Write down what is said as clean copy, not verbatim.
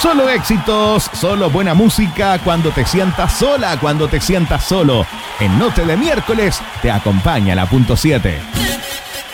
Solo éxitos, solo buena música cuando te sientas sola, cuando te sientas solo. En Noche de Miércoles te acompaña la Punto 7.